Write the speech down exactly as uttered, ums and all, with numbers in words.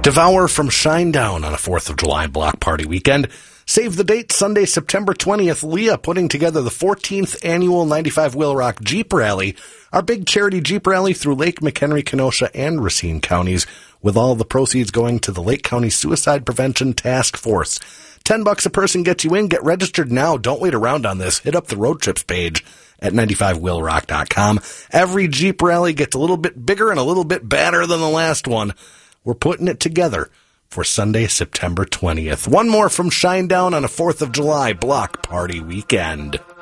Devour from Shinedown on a fourth of July block party weekend. Save the date, Sunday, September twentieth. Leah putting together the fourteenth annual ninety-five Wheel Rock Jeep Rally, our big charity Jeep rally through Lake McHenry, Kenosha, and Racine counties, with all the proceeds going to the Lake County Suicide Prevention Task Force. Ten bucks a person gets you in. Get registered now. Don't wait around on this. Hit up the road trips page at ninety-five wheel rock dot com. Every Jeep rally gets a little bit bigger and a little bit badder than the last one. We're putting it together for Sunday, September twentieth. One more from Shinedown on a fourth of July block party weekend.